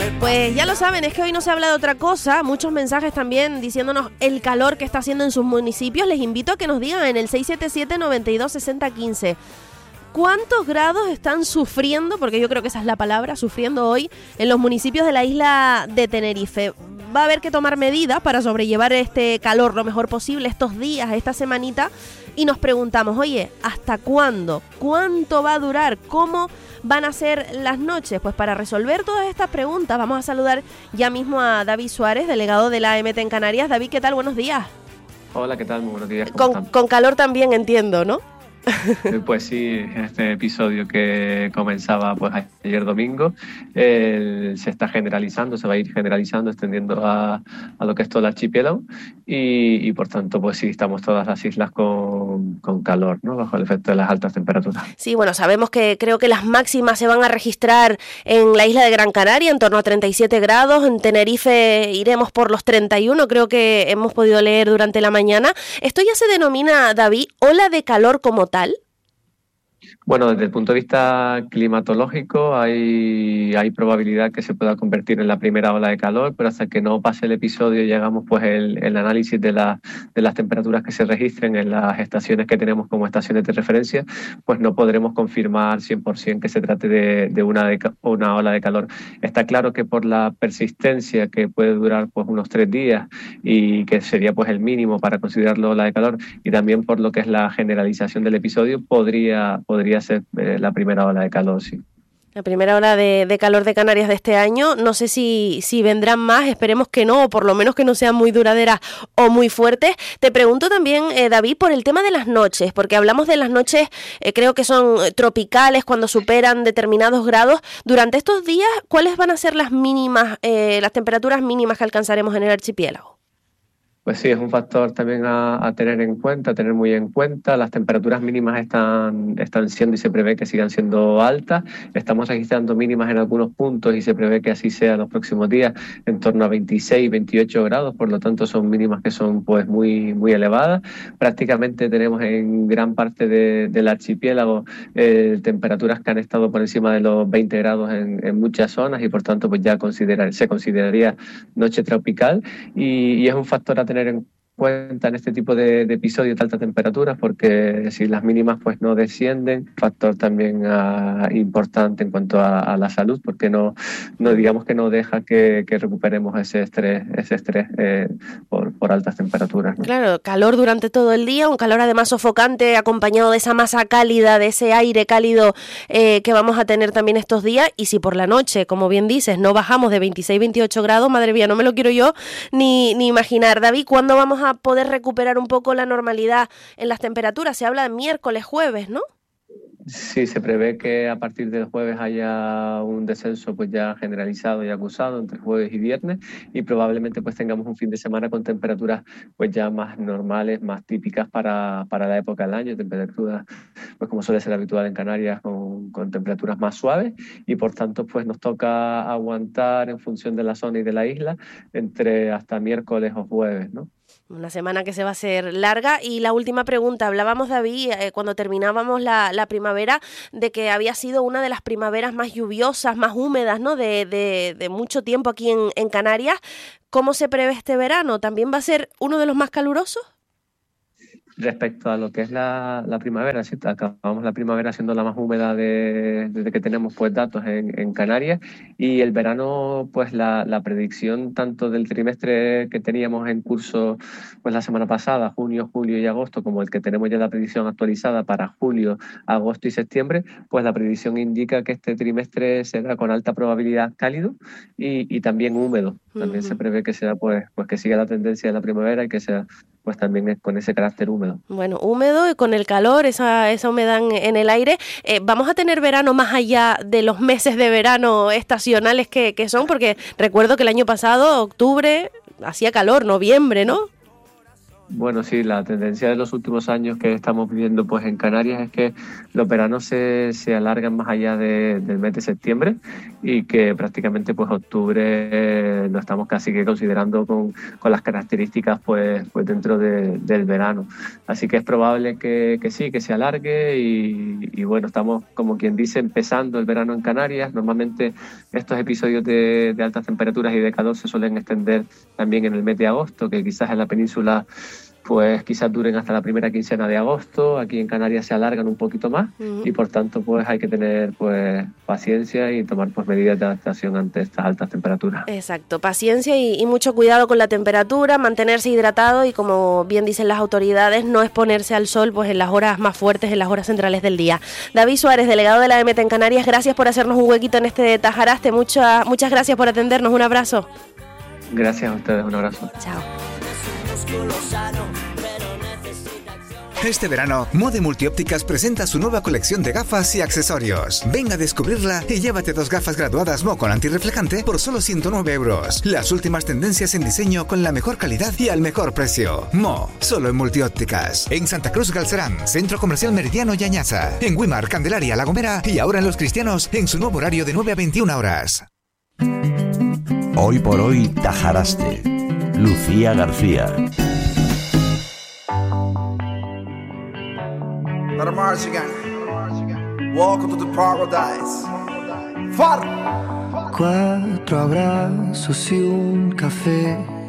Pues ya lo saben, es que hoy no se habla de otra cosa. Muchos mensajes también diciéndonos el calor que está haciendo en sus municipios. Les invito a que nos digan en el 677-926015 ¿cuántos grados están sufriendo? Porque yo creo que esa es la palabra, sufriendo hoy en los municipios de la isla de Tenerife. Va a haber que tomar medidas para sobrellevar este calor lo mejor posible estos días, esta semanita. Y nos preguntamos, oye, ¿hasta cuándo? ¿Cuánto va a durar? ¿Cómo van a ser las noches? Pues para resolver todas estas preguntas vamos a saludar ya mismo a David Suárez, delegado de la AMT en Canarias. David, ¿qué tal? Buenos días. Hola, ¿qué tal? Muy buenos días. Con calor también, entiendo, ¿no? Pues sí, este episodio que comenzaba pues ayer domingo se está generalizando, se va a ir generalizando, extendiendo a lo que es todo el archipiélago y por tanto pues sí, estamos todas las islas con calor, ¿no? Bajo el efecto de las altas temperaturas. Sí, bueno, sabemos que creo que las máximas se van a registrar en la isla de Gran Canaria en torno a 37 grados, en Tenerife iremos por los 31, creo que hemos podido leer durante la mañana. Esto ya se denomina, David, ola de calor como tal. Bueno, desde el punto de vista climatológico hay probabilidad que se pueda convertir en la primera ola de calor, pero hasta que no pase el episodio y hagamos pues el análisis de las temperaturas que se registren en las estaciones que tenemos como estaciones de referencia, pues no podremos confirmar 100% que se trate de una ola de calor. Está claro que por la persistencia que puede durar pues unos 3 días y que sería pues el mínimo para considerarlo ola de calor, y también por lo que es la generalización del episodio, podría ser la primera ola de calor, sí. La primera ola de calor de Canarias de este año. No sé si vendrán más, esperemos que no, o por lo menos que no sean muy duraderas o muy fuertes. Te pregunto también, David, por el tema de las noches, porque hablamos de las noches, creo que son tropicales, cuando superan determinados grados. Durante estos días, ¿cuáles van a ser las mínimas, las temperaturas mínimas que alcanzaremos en el archipiélago? Pues sí, es un factor también a tener en cuenta, a tener muy en cuenta. Las temperaturas mínimas están siendo y se prevé que sigan siendo altas. Estamos registrando mínimas en algunos puntos y se prevé que así sea los próximos días, en torno a 26, 28 grados. Por lo tanto, son mínimas que son pues muy, muy elevadas. Prácticamente tenemos en gran parte del archipiélago temperaturas que han estado por encima de los 20 grados en muchas zonas y por tanto pues ya se consideraría noche tropical y es un factor a tener en cuenta en este tipo de episodios de altas temperaturas, porque si las mínimas pues no descienden, factor también importante en cuanto a la salud, porque no digamos que no deja que recuperemos ese estrés por altas temperaturas, ¿no? Claro, calor durante todo el día, un calor además sofocante, acompañado de esa masa cálida, de ese aire cálido que vamos a tener también estos días. Y si por la noche, como bien dices, no bajamos de 26, 28 grados, madre mía, no me lo quiero yo ni imaginar. David, ¿cuándo vamos a poder recuperar un poco la normalidad en las temperaturas? Se habla de miércoles, jueves, ¿no? Sí, se prevé que a partir del jueves haya un descenso pues ya generalizado y acusado entre jueves y viernes y probablemente pues tengamos un fin de semana con temperaturas pues ya más normales, más típicas para la época del año, temperaturas pues como suele ser habitual en Canarias con temperaturas más suaves y por tanto pues nos toca aguantar en función de la zona y de la isla entre hasta miércoles o jueves, ¿no? Una semana que se va a hacer larga. Y la última pregunta, hablábamos, David, cuando terminábamos la primavera, de que había sido una de las primaveras más lluviosas, más húmedas, ¿no? de mucho tiempo aquí en Canarias. ¿Cómo se prevé este verano? ¿También va a ser uno de los más calurosos? Respecto a lo que es la primavera, sí, acabamos la primavera siendo la más húmeda desde que tenemos pues datos en Canarias y el verano pues la predicción tanto del trimestre que teníamos en curso pues la semana pasada, junio, julio y agosto, como el que tenemos ya la predicción actualizada para julio, agosto y septiembre, pues la predicción indica que este trimestre será con alta probabilidad cálido y también húmedo. También se prevé que sea pues que siga la tendencia de la primavera y que sea pues también con ese carácter húmedo. Bueno, húmedo y con el calor, esa humedad en el aire. ¿Vamos a tener verano más allá de los meses de verano estacionales que son? Porque recuerdo que el año pasado, octubre, hacía calor, noviembre, ¿no? Bueno, sí, la tendencia de los últimos años que estamos viviendo pues en Canarias es que los veranos se alargan más allá del mes de septiembre y que prácticamente pues octubre lo estamos casi que considerando con las características pues dentro del verano. Así que es probable que sí, que se alargue y bueno, estamos como quien dice empezando el verano en Canarias. Normalmente estos episodios de altas temperaturas y de calor se suelen extender también en el mes de agosto, que quizás en la península pues quizás duren hasta la primera quincena de agosto. Aquí en Canarias se alargan un poquito más y por tanto pues hay que tener pues paciencia y tomar pues medidas de adaptación ante estas altas temperaturas. Exacto, paciencia y mucho cuidado con la temperatura, mantenerse hidratado y, como bien dicen las autoridades, no exponerse al sol pues en las horas más fuertes, en las horas centrales del día. David Suárez, delegado de la EMET en Canarias, gracias por hacernos un huequito en este Tajaraste. Muchas gracias por atendernos. Un abrazo. Gracias a ustedes, un abrazo. Chao. Este verano, Mode Multiópticas presenta su nueva colección de gafas y accesorios. Ven a descubrirla y llévate 2 gafas graduadas Mo con antirreflejante por solo 109 euros. Las últimas tendencias en diseño con la mejor calidad y al mejor precio. Mo, solo en Multiópticas. En Santa Cruz Galcerán, Centro Comercial Meridiano y Añaza. En Güímar, Candelaria, La Gomera y ahora en Los Cristianos en su nuevo horario de 9 a 21 horas. Hoy por hoy, Tajaraste. Lucía García. Let them march again. Welcome to the paradise. Far. 4 abrazos y un café.